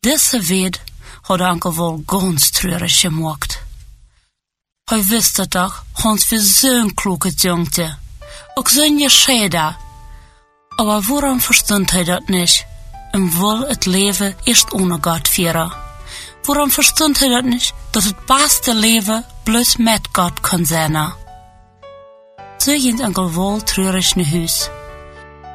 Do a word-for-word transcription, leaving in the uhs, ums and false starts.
Diese Welt hat Onkel wohl ganz treurig gemacht. Hij wist doch, Hans wie zo'n kloke Jungte, auch zo'n Gescheida. Aber warum verstand hij dat nicht? Und will het Leben erst ohne Gott führen? Warum verstand hij dat nicht, dass het beste Leben bloß mit Gott kann sein? So ging Onkel wohl treurig nach Hus.